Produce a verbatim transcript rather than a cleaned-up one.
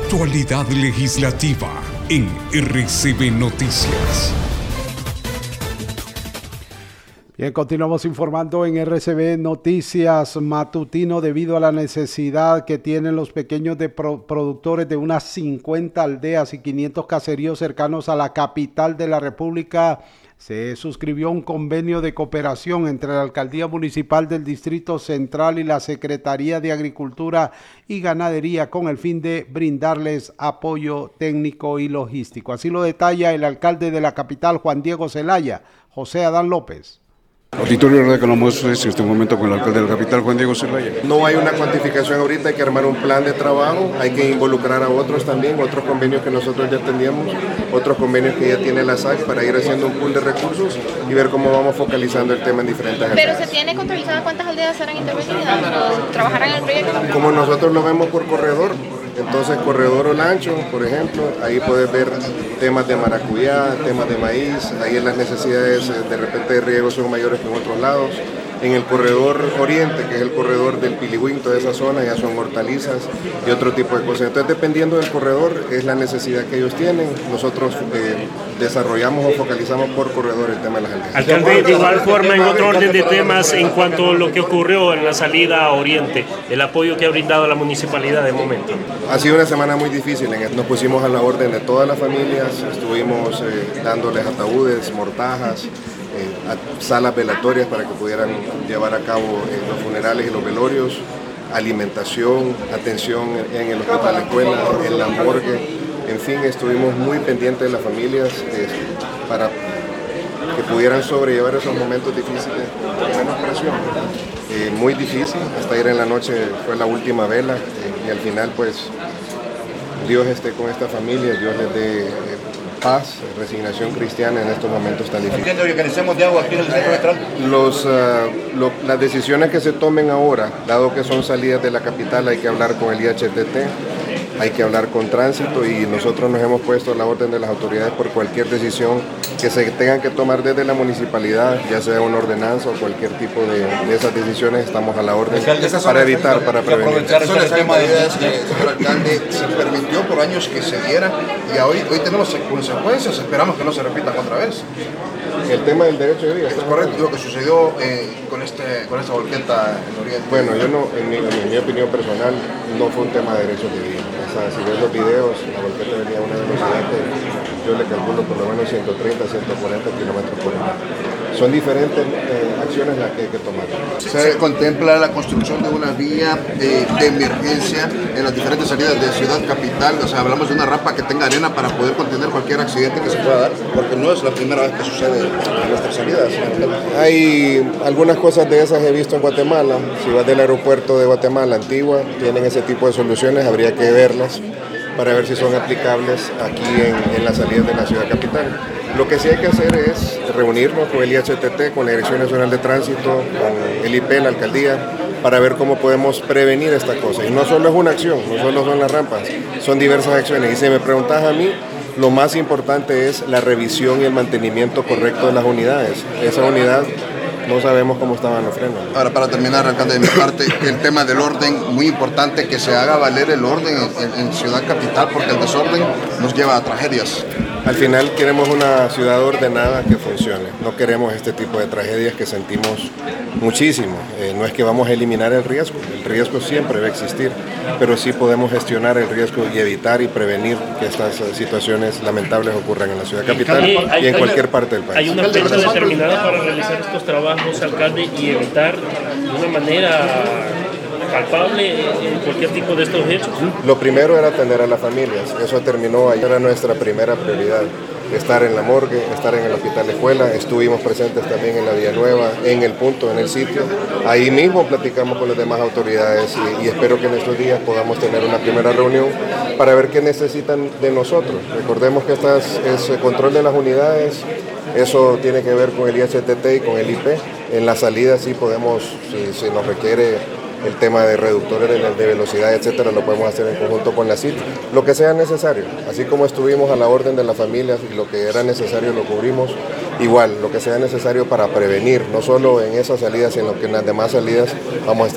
actualidad legislativa en R C B Noticias. Bien, continuamos informando en R C B Noticias Matutino debido a la necesidad que tienen los pequeños de pro productores de unas cincuenta aldeas y quinientos caseríos cercanos a la capital de la República. Se suscribió un convenio de cooperación entre la Alcaldía Municipal del Distrito Central y la Secretaría de Agricultura y Ganadería con el fin de brindarles apoyo técnico y logístico. Así lo detalla el alcalde de la capital, Juan Diego Zelaya, José Adán López. Auditorio, verdad que lo muestres en este momento con el alcalde de la capital, Juan Diego Zelaya. No hay una cuantificación ahorita, hay que armar un plan de trabajo, hay que involucrar a otros también, otros convenios que nosotros ya teníamos, otros convenios que ya tiene la S A C para ir haciendo un pool de recursos y ver cómo vamos focalizando el tema en diferentes Pero aldeas. ¿se tiene contabilizado cuántas aldeas serán intervenidas o trabajarán en el proyecto? Como nosotros lo vemos por corredor, entonces corredor Olancho, por ejemplo, ahí puedes ver temas de maracuyá, temas de maíz, ahí las necesidades de repente de riego son mayores que en otros lados. En el corredor oriente, que es el corredor del Pilihuín, toda esa zona ya son hortalizas y otro tipo de cosas. Entonces, dependiendo del corredor, es la necesidad que ellos tienen. Nosotros eh, desarrollamos o focalizamos por corredor el tema de las aldeas. Alcalde, de igual forma, en otro orden de temas, en cuanto a lo que ocurrió en la salida a Oriente, el apoyo que ha brindado la municipalidad de momento. Ha sido una semana muy difícil. Nos pusimos a la orden de todas las familias, estuvimos eh, dándoles ataúdes, mortajas, Eh, salas velatorias para que pudieran llevar a cabo eh, los funerales y los velorios, alimentación, atención en el hospital de escuela, en la morgue, en fin, estuvimos muy pendientes de las familias eh, para que pudieran sobrellevar esos momentos difíciles con menos presión. Eh, muy difícil, hasta ayer en la noche fue la última vela eh, y al final pues Dios esté con esta familia, Dios les dé eh, paz, resignación cristiana en estos momentos tan difíciles. ¿Entiende? Organicemos de agua aquí en el centro central. Los, uh, lo, las decisiones que se tomen ahora, dado que son salidas de la capital, hay que hablar con el I H T T, hay que hablar con tránsito y nosotros nos hemos puesto a la orden de las autoridades por cualquier decisión que se tengan que tomar desde la municipalidad, ya sea una ordenanza o cualquier tipo de, de esas decisiones, estamos a la orden para evitar, para prevenir. Son las mismas ideas que, señor alcalde, se permitió por años que se diera y hoy, hoy tenemos consecuencias, esperamos que no se repitan otra vez. El tema del derecho de vida. Es correcto, lo que sucedió eh, con, este, con esta volqueta en Oriente. Bueno, yo no, en mi, en mi opinión personal, no fue un tema de derechos de vida. O sea, si ves los videos, la volqueta venía a una velocidad que yo le calculo por lo menos ciento treinta, ciento cuarenta kilómetros por hora. Son diferentes eh, acciones las que hay que tomar. Se contempla la construcción de una vía eh, de emergencia en las diferentes salidas de Ciudad Capital. O sea, hablamos de una rampa que tenga arena para poder contener cualquier accidente que se pueda dar, porque no es la primera vez que sucede en nuestras salidas. Hay algunas cosas de esas he visto en Guatemala. Si vas del aeropuerto de Guatemala, Antigua, tienen ese tipo de soluciones, habría que verlas para ver si son aplicables aquí en, en las salidas de la Ciudad Capital. Lo que sí hay que hacer es reunirnos con el I H T T, con la Dirección Nacional de Tránsito, con el I P, la Alcaldía, para ver cómo podemos prevenir esta cosa. Y no solo es una acción, no solo son las rampas, son diversas acciones. Y si me preguntas a mí, lo más importante es la revisión y el mantenimiento correcto de las unidades. Esa unidad no sabemos cómo estaban los frenos. Ahora, para terminar, alcalde, de mi parte, el tema del orden, muy importante que se haga valer el orden en, en Ciudad Capital, porque el desorden nos lleva a tragedias. Al final queremos una ciudad ordenada que funcione. No queremos este tipo de tragedias que sentimos muchísimo. Eh, no es que vamos a eliminar el riesgo. El riesgo siempre va a existir, pero sí podemos gestionar el riesgo y evitar y prevenir que estas uh, situaciones lamentables ocurran en la ciudad capital y, y en cualquier parte del país. ¿Hay una fecha determinada para realizar estos trabajos, alcalde, y evitar de una manera palpable en cualquier tipo de estos hechos? Lo primero era atender a las familias, eso terminó ayer, era nuestra primera prioridad, estar en la morgue, estar en el hospital de escuela, estuvimos presentes también en la Villanueva, en el punto, en el sitio, ahí mismo platicamos con las demás autoridades y, y espero que en estos días podamos tener una primera reunión para ver qué necesitan de nosotros. Recordemos que este es el control de las unidades, eso tiene que ver con el I H T T y con el I P, en la salida sí podemos, si, si nos requiere el tema de reductores de velocidad, etcétera, lo podemos hacer en conjunto con la C I T, lo que sea necesario, así como estuvimos a la orden de las familias y lo que era necesario lo cubrimos, igual, lo que sea necesario para prevenir, no solo en esas salidas, sino que en las demás salidas vamos a estar